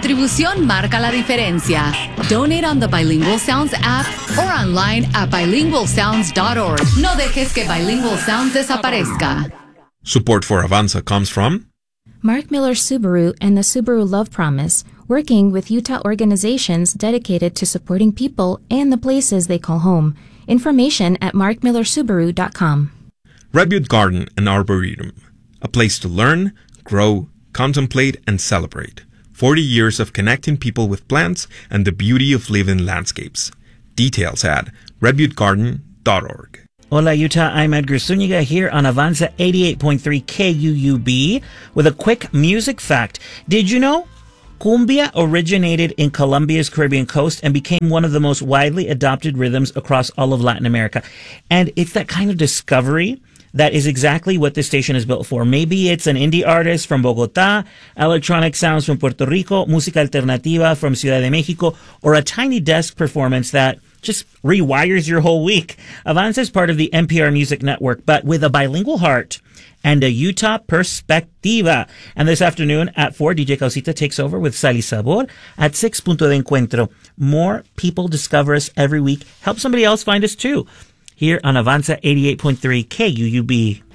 contribución marca la diferencia. Donate on the Bilingual Sounds app or online at bilingualsounds.org. No dejes que Bilingual Sounds desaparezca. Support for Avanza comes from Mark Miller Subaru and the Subaru Love Promise, working with Utah organizations dedicated to supporting people and the places they call home. Information at markmillersubaru.com. Redbutte Garden and Arboretum, a place to learn, grow, contemplate, and celebrate. 40 years of connecting people with plants and the beauty of living landscapes. Details at redbuttegarden.org. Hola Utah, I'm Edgar Zuniga here on Avanza 88.3 KUUB with a quick music fact. Did you know? Cumbia originated in Colombia's Caribbean coast and became one of the most widely adopted rhythms across all of Latin America. And it's that kind of discovery that is exactly what this station is built for. Maybe it's an indie artist from Bogotá, electronic sounds from Puerto Rico, música alternativa from Ciudad de Mexico, or a tiny desk performance that just rewires your whole week. Avanza is part of the NPR Music Network, but with a bilingual heart and a Utah perspectiva. And this afternoon at 4, DJ Causita takes over with Sal y Sabor. At 6, Punto de Encuentro. More people discover us every week. Help somebody else find us too. Here on Avanza 88.3 KUUB.